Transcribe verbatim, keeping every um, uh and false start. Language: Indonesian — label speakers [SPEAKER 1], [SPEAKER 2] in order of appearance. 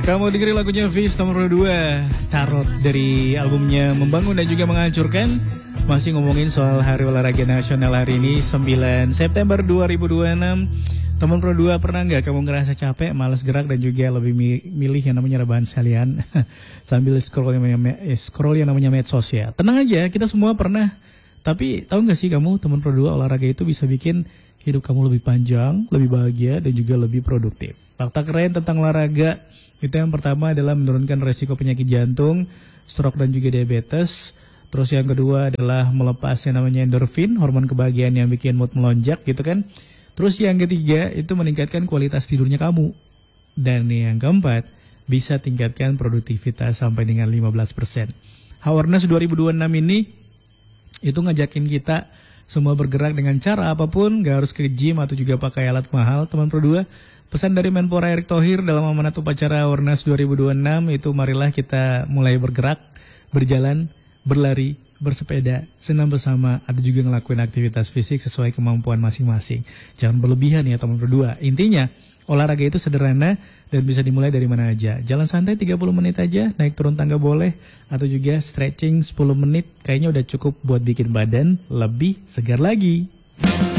[SPEAKER 1] Kamu dengerin lagunya Fish nomor dua, Tarot, dari albumnya Membangun dan juga Menghancurkan. Masih ngomongin soal Hari Olahraga Nasional hari ini sembilan September dua ribu dua puluh enam. Teman Pro dua, pernah nggak kamu ngerasa capek, malas gerak dan juga lebih milih yang namanya rebahan sekalian sambil scroll yang namanya, scroll yang namanya medsos ya? Tenang aja, kita semua pernah. Tapi tahu nggak sih kamu, teman Pro dua, olahraga itu bisa bikin hidup kamu lebih panjang, lebih bahagia dan juga lebih produktif. Fakta keren tentang olahraga itu yang pertama adalah menurunkan resiko penyakit jantung, stroke dan juga diabetes. Terus yang kedua adalah melepas yang namanya endorfin, hormon kebahagiaan yang bikin mood melonjak gitu kan. Terus yang ketiga itu meningkatkan kualitas tidurnya kamu. Dan yang keempat, bisa tingkatkan produktivitas sampai dengan lima belas persen. Awareness dua ribu dua puluh enam ini itu ngajakin kita semua bergerak dengan cara apapun, gak harus ke gym atau juga pakai alat mahal, teman Pro dua. Pesan dari Menpora Erick Thohir dalam amanat upacara Awareness dua ribu dua puluh enam itu, marilah kita mulai bergerak, berjalan, berlari, bersepeda, senam bersama, atau juga ngelakuin aktivitas fisik sesuai kemampuan masing-masing. Jangan berlebihan ya teman Pro dua. Intinya, olahraga itu sederhana dan bisa dimulai dari mana aja. Jalan santai tiga puluh menit aja, naik turun tangga boleh, atau juga stretching sepuluh menit, kayaknya udah cukup buat bikin badan lebih segar lagi.